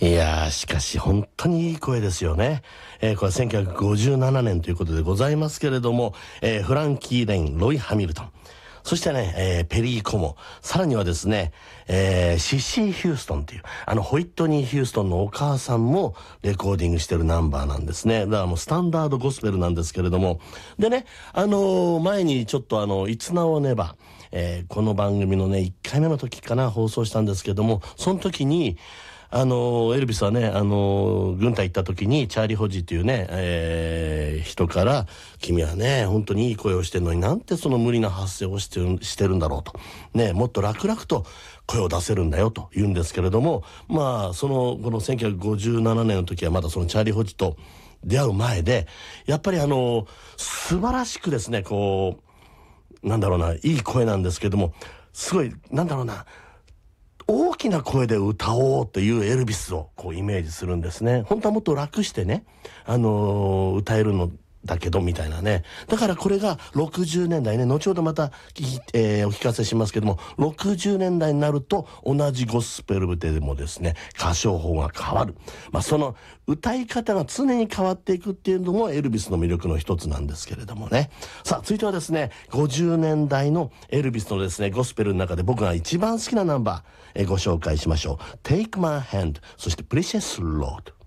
いやー、しかし本当にいい声ですよね。これ1957年ということでございますけれども、フランキー・レイン、ロイ・ハミルトン、そしてね、ペリー・コモ、さらにはですね、シシー・ヒューストンという、ホイットニー・ヒューストンのお母さんもレコーディングしてるナンバーなんですね。だからもうスタンダードゴスペルなんですけれども。でね、前にちょっといつなおねば、この番組のね、1回目の時かな、放送したんですけども、その時に、エルビスはね、軍隊行った時に、チャーリー・ホジーというね、人から、君はね、本当にいい声をしてるのになんてその無理な発声をしてるんだろうと。ね、もっと楽々と声を出せるんだよと言うんですけれども、まあ、この1957年の時はまだそのチャーリー・ホジーと出会う前で、やっぱり素晴らしくですね、こう、なんだろうな、いい声なんですけども、すごい、なんだろうな、大きな声で歌おうというエルビスをこうイメージするんですね。本当はもっと楽してね、歌えるのだけどみたいなね。だからこれが60年代ね、後ほどまた、お聞かせしますけども、60年代になると同じゴスペルでもですね、歌唱法が変わる。まあその歌い方が常に変わっていくっていうのもエルビスの魅力の一つなんですけれどもね。さあ、続いてはですね、50年代のエルビスのですね、ゴスペルの中で僕が一番好きなナンバー、ご紹介しましょう。Take My Hand、そして Precious Lord。